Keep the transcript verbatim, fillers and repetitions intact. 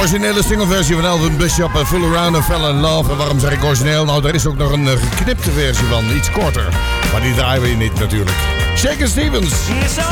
originele singleversie van Elvin Bishop en Fool Around and Fell in Love. En waarom zeg ik origineel? Nou, er is ook nog een uh, geknipte versie van, iets korter. Maar die draaien we hier niet natuurlijk. Shakin' Stevens. She's so